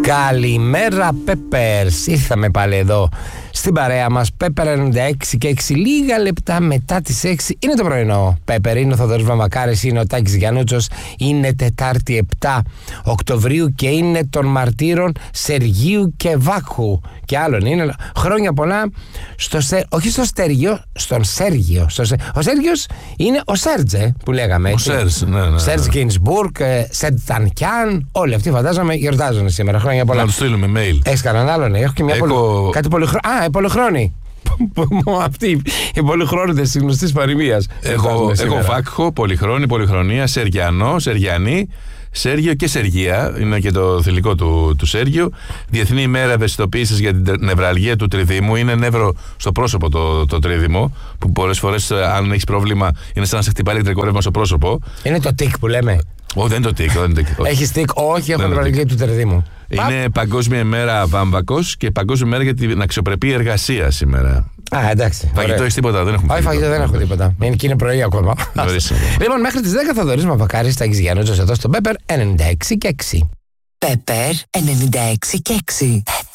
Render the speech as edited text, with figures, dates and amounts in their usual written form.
Καλημέρα Peppers, ήρθαμε πάλι εδώ στην παρέα μας. Pepper 96 και 6, λίγα λεπτά μετά τις 6 είναι το πρωινό. Pepper είναι ο Θοδωρής Βαμβακάρης, είναι ο Τάκης Γιαννούτσος. Είναι Τετάρτη 7 Οκτωβρίου και είναι των μαρτύρων Σεργίου και Βάκχου. Και άλλων είναι χρόνια πολλά όχι στο Στέργιο, στον Σέργιο. Ο Σέργιος είναι ο Σέρτζε που λέγαμε. Ο Σέρτζ, ναι. Σέρτζ Γκίνσμπουργκ, Σερτανκιάν, όλοι αυτοί φαντάζομαι γιορτάζουν σήμερα. Χρόνια πολλά. Να του στείλουμε mail. Έχεις κανέναν άλλον? Έχω και μια κάτι πολυχρόνη. Αυτοί οι πολυχρόνιδες της γνωστής παροιμίας. Έχω Βάκχο, πολυχρονία, Σεργιανό, Σεργιανή, Σέργιο και Σεργία. Είναι και το θηλυκό του Σέργιου. Διεθνή ημέρα ευαισθητοποίησης για την νευραλγία του τριδήμου. Είναι νεύρο στο πρόσωπο το τρίδημο, που πολλές φορές, αν έχεις πρόβλημα, είναι σαν να σε χτυπάει ηλεκτρικό ρεύμα στο πρόσωπο. Είναι το τικ που λέμε. Όχι, δεν είναι το τικ. Έχεις τικ? Όχι, έχω νευραλγία του τριδήμου. Είναι Παγκόσμια ημέρα Βάμβακος και Παγκόσμια ημέρα για την αξιοπρεπή εργασία σήμερα. Α, εντάξει. Φαγητό έχει τίποτα? Δεν έχουμε. Όχι, φαγητό δεν έχω τίποτα. Είναι πρωί ακόμα. Λοιπόν, μέχρι τις 10 Θοδωρής Βαμβακάρης, Τάκης Γιαννούτσος εδώ στο Pepper 96 και 6. Pepper 96 και 6.